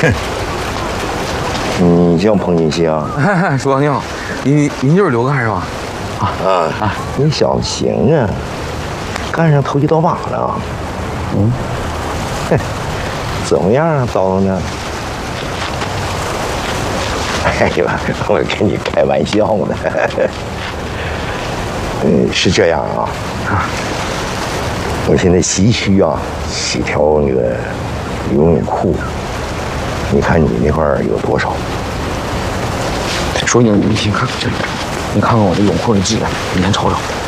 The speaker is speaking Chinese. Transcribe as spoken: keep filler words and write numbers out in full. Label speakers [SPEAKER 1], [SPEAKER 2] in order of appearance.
[SPEAKER 1] 哼，你叫彭锦熙啊？
[SPEAKER 2] 叔你好，您您就是刘干是吧？
[SPEAKER 1] 啊啊，你小子行啊，干上投机倒把了。嗯，哼，怎么样啊，糟蹋呢？哎呀，我跟你开玩笑呢。嗯，是这样啊，啊，我现在急需啊洗条那个游泳裤，你看你那块儿有多少？
[SPEAKER 2] 叔你你先看这，你看看我这泳裤的质量，你先瞅瞅。